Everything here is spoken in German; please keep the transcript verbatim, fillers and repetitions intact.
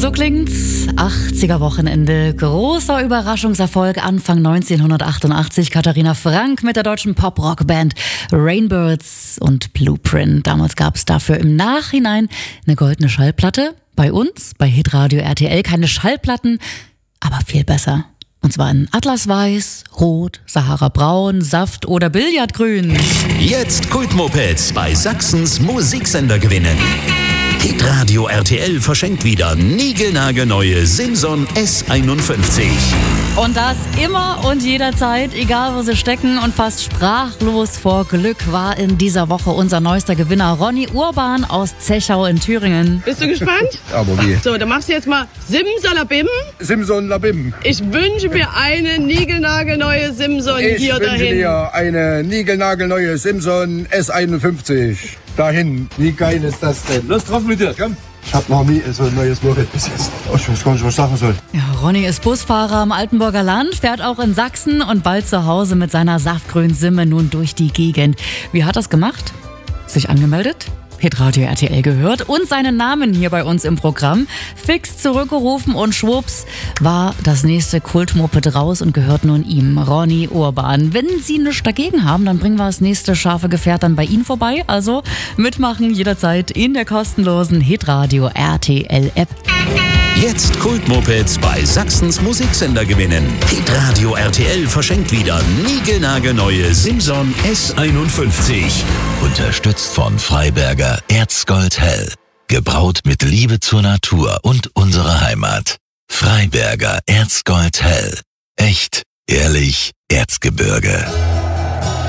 So klingt's. achtziger Wochenende. Großer Überraschungserfolg Anfang neunzehnhundertachtundachtzig. Katharina Frank mit der deutschen Pop-Rock-Band Rainbirds und Blueprint. Damals gab's dafür im Nachhinein eine goldene Schallplatte. Bei uns, bei Hitradio R T L, keine Schallplatten, aber viel besser. Und zwar in Atlasweiß, Rot, Sahara-Braun, Saft oder Billardgrün. Jetzt Kultmopeds bei Sachsens Musiksender gewinnen. Hitradio R T L verschenkt wieder niegelnagelneue Simson S einundfünfzig. Und das immer und jederzeit, egal wo sie stecken. Und fast sprachlos vor Glück war in dieser Woche unser neuester Gewinner Ronny Urban aus Zechau in Thüringen. Bist du gespannt? Aber wie? So, dann machst du jetzt mal Simsalabim. Simson Labim. Ich wünsche mir eine niegelnagelneue Simson Ich hier wünsche dahin. dir eine niegelnagelneue Simson S einundfünfzig. Dahin. Wie geil ist das denn? Los drauf mit dir, komm. Ich hab noch nie so ein neues Moped bis jetzt. Oh, ich weiß gar nicht, was ich sagen soll. Ja, Ronny ist Busfahrer im Altenburger Land, fährt auch in Sachsen und bald zu Hause mit seiner saftgrünen Simme nun durch die Gegend. Wie hat er's gemacht? Sich angemeldet? Hitradio R T L gehört und seinen Namen hier bei uns im Programm. Fix zurückgerufen und schwupps war das nächste Kultmoped raus und gehört nun ihm, Ronny Urban. Wenn Sie nichts dagegen haben, dann bringen wir das nächste scharfe Gefährt dann bei Ihnen vorbei. Also mitmachen jederzeit in der kostenlosen Hitradio R T L App. Jetzt Kultmopeds bei Sachsens Musiksender gewinnen. Hitradio R T L verschenkt wieder niegelnagelneue Simson S einundfünfzig. Unterstützt von Freiberger Erzgold Hell. Gebraut mit Liebe zur Natur und unserer Heimat. Freiberger Erzgold Hell. Echt, ehrlich, Erzgebirge.